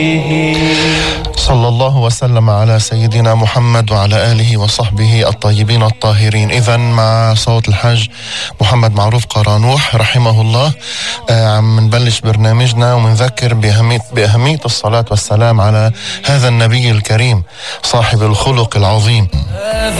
صلى الله وسلم على سيدنا محمد وعلى آله وصحبه الطيبين الطاهرين. إذن مع صوت الحاج محمد معروف قرانوح رحمه الله عم نبلش برنامجنا ومنذكر بأهمية الصلاة والسلام على هذا النبي الكريم صاحب الخلق العظيم.